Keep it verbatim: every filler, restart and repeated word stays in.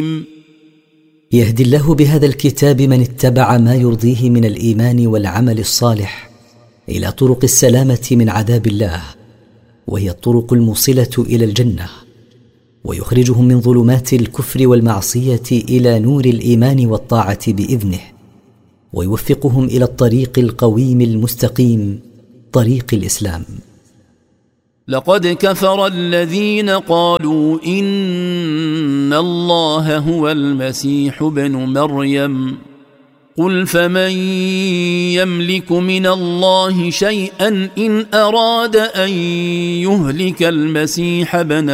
يهدي الله بهذا الكتاب من اتبع ما يرضيه من الإيمان والعمل الصالح إلى طرق السلامة من عذاب الله، وهي الطرق الموصلة إلى الجنة، ويخرجهم من ظلمات الكفر والمعصية إلى نور الإيمان والطاعة بإذنه، ويوفقهم إلى الطريق القويم المستقيم، طريق الإسلام. لقد كفر الذين قالوا إن الله هو المسيح ابن مريم قل فمن يملك من الله شيئا إن أراد أن يهلك المسيح ابن